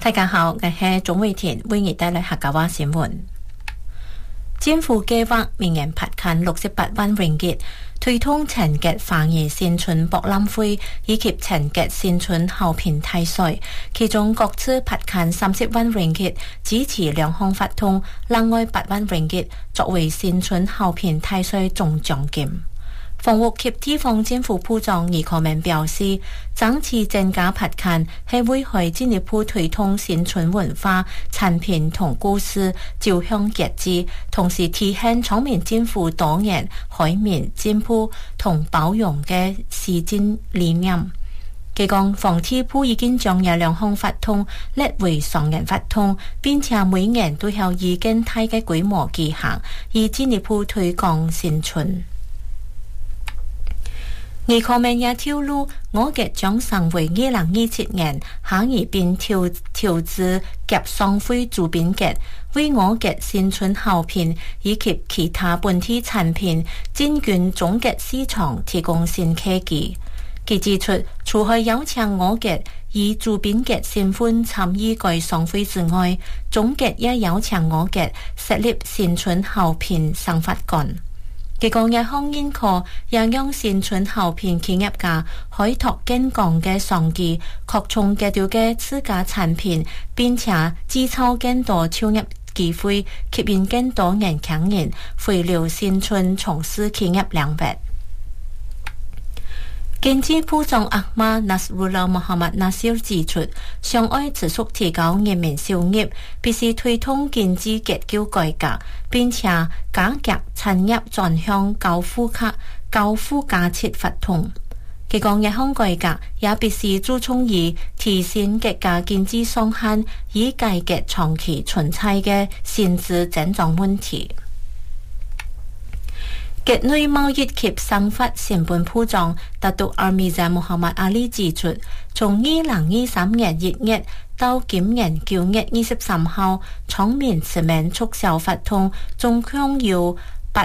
大家好，我係鍾偉田，為你帶來客家話新聞。政府計劃明年撥款68萬ringgit推動陳吉華語新春博覽會以及陳吉新春後片大賽，其中各次撥款30萬ringgit支持兩項活動，另外8萬ringgit作為新春後片大賽總獎金。房屋及地方政府部長倪可明表示，整次增加撥款係為去進一步推動新春文化產品同故事走向極致，同時體現廠民政府多年海綿進步同包容嘅施政理念。佢講，房地部已經將有兩項活動列為雙人活動，並且每年都有已經大嘅規模舉行，以進一步推廣新春。倪可明也透露，我嘅將成為2027年下一邊調資夾商會主編嘅，為我嘅新春後片以及其他本地產品佔據總嘅市場提供新契機。佢指出，除去邀請我嘅以主編嘅身份參與該商會之外，總嘅也邀請我嘅設立新春後片生發館。佢講嘅康煙課也讓新春後片企業家開拓更廣嘅商機，擴充嘅條嘅自家產品，並且製造更多創業機會，吸引更多年輕人回流新春從事企業領域。經濟部長阿馬納斯魯拉穆罕默納西爾指出，想要持續提高人民收入，必須推動經濟結構改革，並且加強產業轉向高附加值活動。佢講，日項改革也必須注重於提升國家經濟上限，以解決長期存在嘅薪資增長問題。國內貿易及商法成本部長達杜阿米贊穆罕默阿里指出，從2023年1月到今年9月23號，廠民市民促銷活動總共有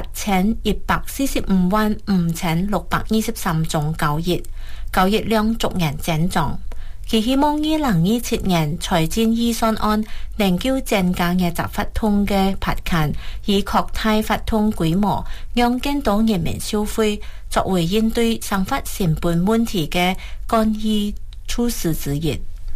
8145萬5623宗交易量逐年增長。佢希望2027年財政預算案能夠增加業績活動嘅撥款，以擴大活動規模，讓更多人民消費，作為應對商法成本問題嘅干預措施之一。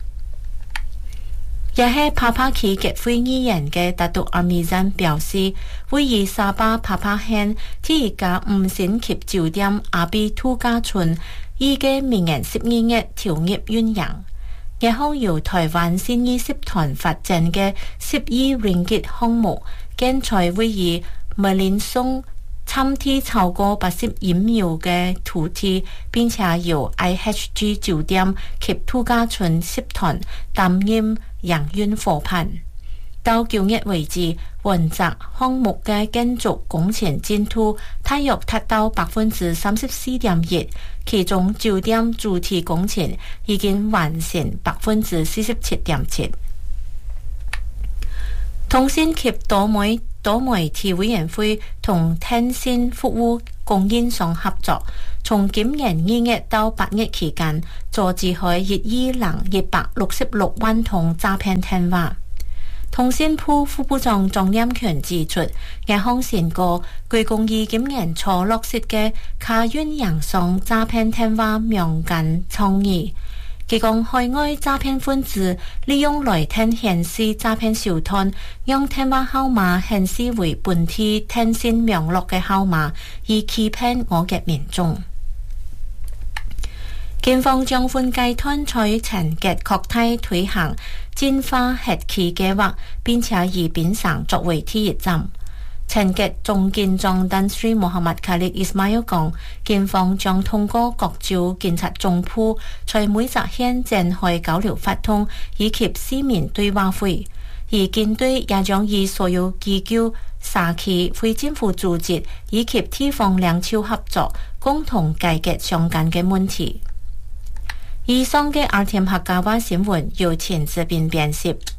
也係帕帕區結會議員嘅達杜阿米贊表示，會以沙巴帕帕縣第一家5星級酒店阿比度假村預計明年12月調業醞釀，然後由台灣新義集團發展嘅10億ringgit項目，建材會以梅林松參與超過81秒嘅土地，並且由 IHG 酒店及度假村集團擔任營運夥伴。到9月為止，雲集項目嘅建築工程進度大約達到 34.1%， 其中酒店主體工程已經完成 47.7%。通信及多媒體委員會同電信服務供應商合作，從今年2月到8月期間，阻止開166萬通詐騙電話。通信部副部長莊漣權指出，日項成果據公於今年初落實嘅卡運營商詐騙電話民間倡議。佢講，海外詐騙分子利用來電顯示詐騙手段，用電話號碼顯示為本地電信名錄嘅號碼，以欺騙我嘅民眾。警方將分階段在陳吉擴大推行淨化核期計劃，並且以檳城作為第一站。陳吉總檢長丹斯里穆罕默卡利伊斯邁爾講，警方將通過各州警察總部在每則縣展開交流活動以及市民對話會，而警隊也將以所有機構、社區、非政府組織以及地方領袖合作，共同解決相關嘅問題。以上嘅RTM客家話新聞由錢志斌編輯。